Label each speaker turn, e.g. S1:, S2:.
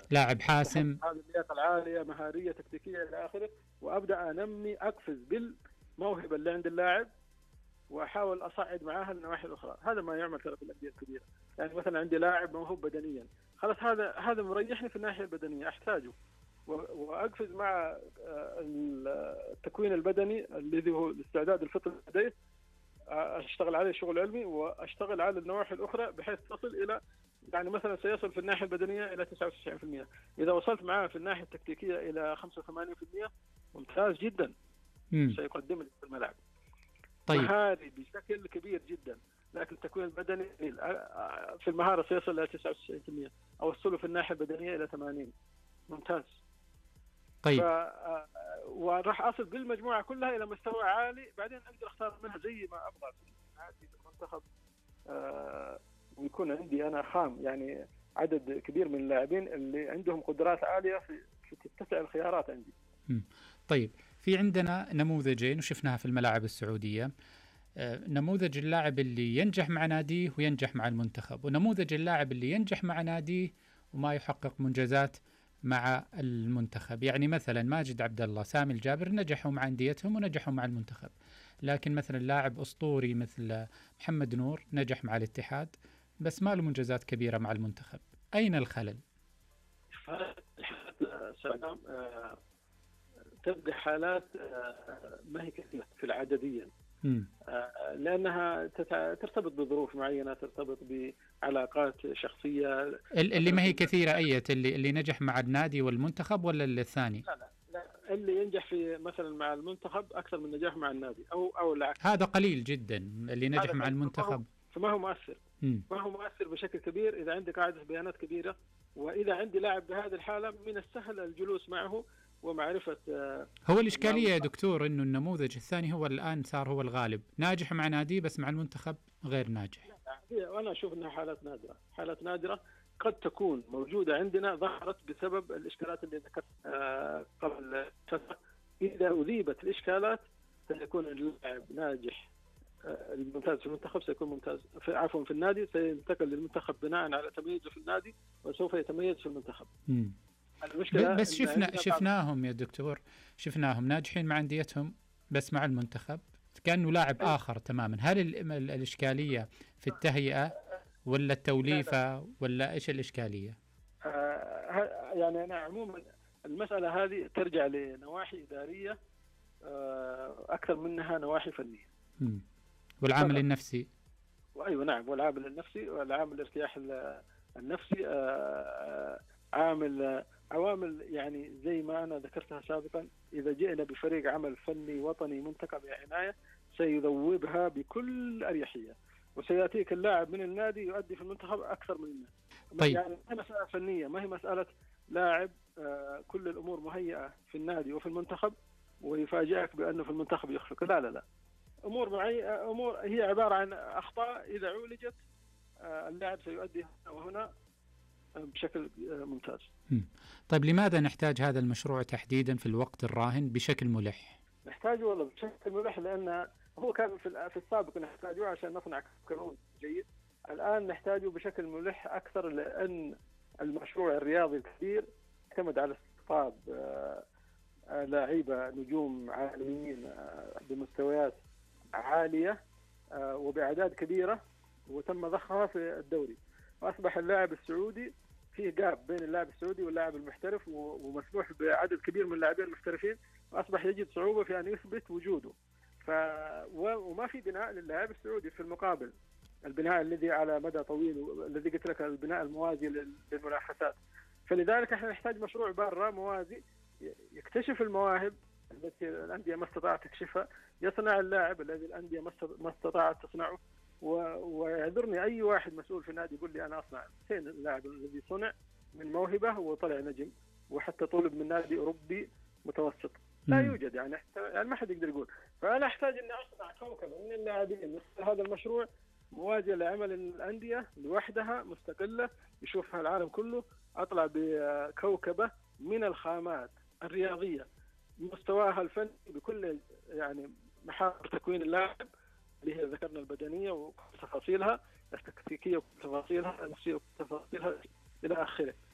S1: لاعب حاسم.
S2: هذه اللياقة العالية، مهارية، تكتيكية إلى آخره، وأبدأ أنمي أقفز بالموهبة اللي عند اللاعب، وأحاول أصعد معاها النواحي الأخرى. هذا ما يعمل ترى في الأندية الكبيرة. يعني مثلا عندي لاعب موهوب بدنيا، خلاص هذا مريحني في الناحية البدنية، أحتاجه وأقفز مع التكوين البدني الذي هو الاستعداد الفطري لديه، أشتغل عليه شغل علمي، وأشتغل على النواحي الأخرى بحيث تصل إلى، يعني مثلا سيصل في الناحية البدنية إلى 99%. إذا وصلت معاه في الناحية التكتيكية إلى 85% ممتاز جدا، سيقدم لي في الملعب.
S1: طيب.
S2: مهاري بشكل كبير جدا، لكن التكوين البدني في المهارة سيصل إلى 99%، أوصله في الناحية البدنية إلى 80، ممتاز.
S1: طيب.
S2: وراح أصل بالمجموعة كلها إلى مستوى عالي، بعدين أقدر أختار منها زي ما أبغى في المنتخب. ويكون عندي أنا خام، يعني عدد كبير من اللاعبين اللي عندهم قدرات عالية في تتسع الخيارات عندي.
S1: طيب، في عندنا نموذجين وشفناها في الملاعب السعودية، نموذج اللاعب اللي ينجح مع ناديه وينجح مع المنتخب، ونموذج اللاعب اللي ينجح مع ناديه وما يحقق منجزات مع المنتخب. يعني مثلا ماجد عبد الله، سامي الجابر نجحوا مع أنديتهم ونجحوا مع المنتخب، لكن مثلا لاعب أسطوري مثل محمد نور نجح مع الاتحاد بس ما له منجزات كبيرة مع المنتخب. أين الخلل؟
S2: سلام. تبدأ حالات ما هي كثيرة في العددية، لأنها ترتبط بظروف معينة، ترتبط بعلاقات شخصية.
S1: اللي ما هي كثيرة أية، اللي نجح مع النادي والمنتخب ولا الثاني؟
S2: لا، اللي ينجح في مثلا مع المنتخب أكثر من نجاح مع النادي أو العكس.
S1: هذا قليل جدا اللي نجح مع المنتخب،
S2: فما هو مؤثر. ما هو مؤثر بشكل كبير إذا عندك قاعدة بيانات كبيرة. وإذا عندي لاعب بهذه الحالة من السهل الجلوس معه ومعرفة.
S1: هو الإشكالية يا دكتور إنه النموذج الثاني هو الآن صار هو الغالب، ناجح مع نادي بس مع المنتخب غير ناجح.
S2: وأنا أشوف أنها حالات نادرة قد تكون موجودة عندنا، ظهرت بسبب الإشكالات اللي ذكرت قبل فترة. إذا أذيبت الإشكالات سيكون اللاعب ناجح الممتاز في المنتخب، سيكون ممتاز في النادي، سينتقل للمنتخب بناء على تميزه في النادي، وسوف يتميز في المنتخب.
S1: بس شفناهم يا دكتور، شفناهم ناجحين مع أنديتهم بس مع المنتخب كأنه لاعب آخر تماما. هل الإشكالية في التهيئة ولا التوليفة ولا إيش الإشكالية؟
S2: يعني أنا عموما المسألة هذه ترجع لنواحي إدارية أكثر منها نواحي فنية.
S1: والعامل النفسي.
S2: أيوة نعم، والعامل النفسي والعامل الارتياح النفسي، عوامل يعني زي ما أنا ذكرتها سابقا. إذا جئنا بفريق عمل فني وطني منتخب بعناية سيذوبها بكل أريحية، وسيأتيك اللاعب من النادي يؤدي في المنتخب أكثر من النادي.
S1: طيب.
S2: يعني هي مسألة فنية، ما هي مسألة لاعب كل الأمور مهيئة في النادي وفي المنتخب ويفاجئك بأنه في المنتخب يخفق. لا، أمور هي عبارة عن أخطاء إذا عولجت اللاعب سيؤدي هنا وهنا بشكل ممتاز.
S1: طيب، لماذا نحتاج هذا المشروع تحديدا في الوقت الراهن بشكل ملح؟
S2: نحتاجه والله بشكل ملح، لأن هو كان في السابق نحتاجه عشان نصنع قانون جيد. الآن نحتاجه بشكل ملح أكثر، لأن المشروع الرياضي الكبير يعتمد على استقطاب لاعيبة نجوم عالميين بمستويات عالية وبأعداد كبيرة، وتم ضخها في الدوري. وأصبح اللاعب السعودي فيه جاب بين اللاعب السعودي واللاعب المحترف، ومسموح بعدد كبير من اللاعبين المحترفين، وأصبح يجد صعوبة في أن يثبت وجوده. وما في بناء للاعب السعودي في المقابل، البناء الذي على مدى طويل، الذي قلت لك البناء الموازي للمنافسات. فلذلك احنا نحتاج مشروع برا موازي يكتشف المواهب التي الأندية ما استطاعت تكشفها، يصنع اللاعب الذي الأندية ما استطاعت تصنعه. ويعذرني أي واحد مسؤول في النادي يقول لي أنا أصنع. فين اللاعب الذي صنع من موهبة وطلع نجم وحتى طلب من نادي أوروبي متوسط؟ لا يوجد. يعني ما حد يقدر يقول. فأنا أحتاج أن أصنع كوكبة من اللاعبين مثل هذا المشروع موازية لعمل الأندية لوحدها مستقلة يشوفها العالم كله. أطلع بكوكبة من الخامات الرياضية مستواها الفني بكل يعني محاور تكوين اللاعب اللي هي ذكرنا البدنية وتفاصيلها، التكتيكية وتفاصيلها، النفسية وتفاصيلها إلى آخره.